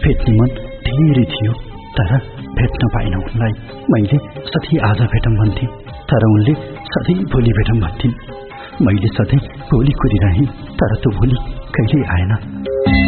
भेट्ने मन धेरै थियो, तर भेट्न पाइन उनलाई। मैले सधैँ आज भेटौँ भन्थे, तर उनले सधैँ भोलि भेटौँ भन्थिन्। मैले सधैँ भोलि कुरिरहेँ, तर त्यो भोलि कहिल्यै आएन।